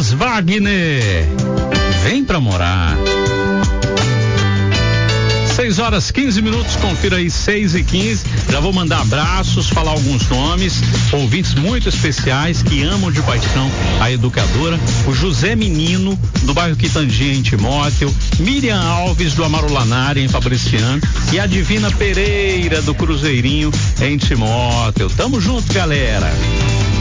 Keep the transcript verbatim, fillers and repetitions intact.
Lucas Wagner, vem pra morar. seis horas quinze minutos, confira aí, seis e quinze. Já vou mandar abraços, falar alguns nomes, ouvintes muito especiais que amam de paixão a educadora. O José Menino, do bairro Quitandinha, em Timóteo. Miriam Alves, do Amaro Lanari, em Fabriciano. E a Divina Pereira, do Cruzeirinho, em Timóteo. Tamo junto, galera.